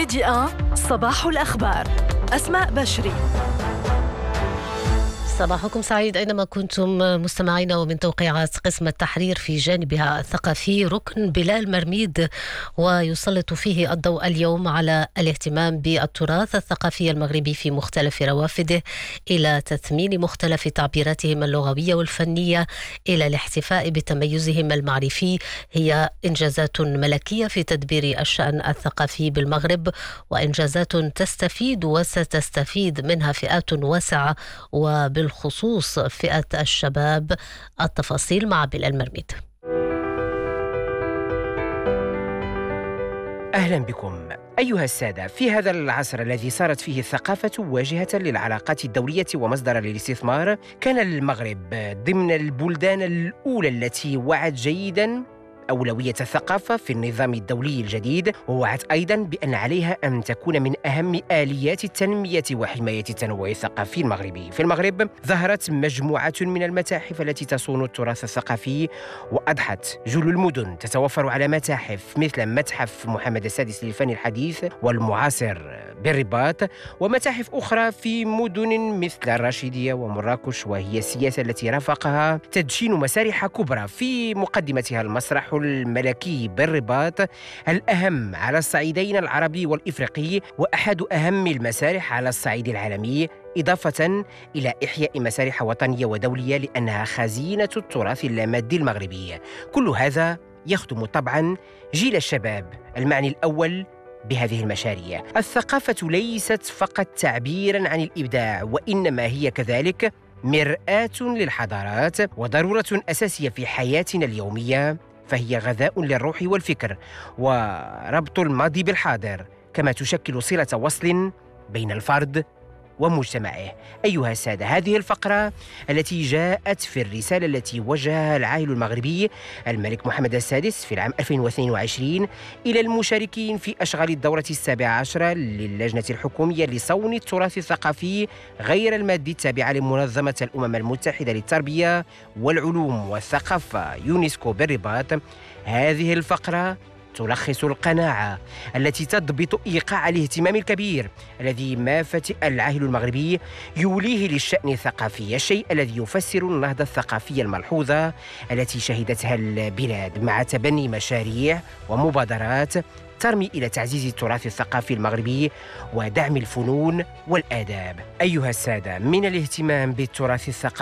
ميدي 1 صباح الأخبار. أسماء بشري. صباحكم سعيد أينما كنتم مستمعينا. ومن توقيعات قسم التحرير في جانبها الثقافي ركن بلال مرميد، ويسلط فيه الضوء اليوم على الاهتمام بالتراث الثقافي المغربي في مختلف روافده، إلى تثمين مختلف تعبيراتهم اللغوية والفنية، إلى الاحتفاء بتميزهم المعرفي. هي إنجازات ملكية في تدبير الشأن الثقافي بالمغرب، وإنجازات تستفيد وستستفيد منها فئات واسعة، وبالخصوص فئة الشباب. التفاصيل مع بلال مرميد. أهلا بكم أيها السادة. في هذا العصر الذي صارت فيه الثقافة واجهة للعلاقات الدولية ومصدرا للاستثمار، كان المغرب ضمن البلدان الأولى التي وعت جيدا أولوية الثقافة في النظام الدولي الجديد، ووعت أيضا بأن عليها أن تكون من أهم آليات التنمية وحماية التنوع الثقافي المغربي. في المغرب ظهرت مجموعة من المتاحف التي تصون التراث الثقافي، وأضحت جل المدن تتوفر على متاحف مثل متحف محمد السادس للفن الحديث والمعاصر بالرباط، ومتاحف أخرى في مدن مثل الراشدية ومراكش. وهي السياسة التي رافقها تدشين مسارح كبرى، في مقدمتها المسرح الملكي بالرباط، الأهم على الصعيدين العربي والإفريقي، وأحد أهم المسارح على الصعيد العالمي، إضافة إلى إحياء مسارح وطنية ودولية لأنها خزينة التراث اللامادي المغربي. كل هذا يخدم طبعا جيل الشباب المعني الأول بهذه المشاريع. الثقافة ليست فقط تعبيرا عن الإبداع، وإنما هي كذلك مرآة للحضارات وضرورة أساسية في حياتنا اليومية، فهي غذاء للروح والفكر وربط الماضي بالحاضر، كما تشكل صلة وصل بين الفرد ومجتمعه. أيها السادة، هذه الفقرة التي جاءت في الرسالة التي وجهها العاهل المغربي الملك محمد السادس في العام 2022 إلى المشاركين في أشغال الدورة 17 للجنة الحكومية لصون التراث الثقافي غير المادي التابعة لمنظمة الأمم المتحدة للتربية والعلوم والثقافة يونسكو بالرباط. هذه الفقرة تلخص القناعة التي تضبط إيقاع الاهتمام الكبير الذي ما فتئ العاهل المغربي يوليه للشأن الثقافي، الشيء الذي يفسر النهضة الثقافية الملحوظة التي شهدتها البلاد، مع تبني مشاريع ومبادرات ترمي إلى تعزيز التراث الثقافي المغربي ودعم الفنون والآداب. أيها السادة، من الاهتمام بالتراث الثقافي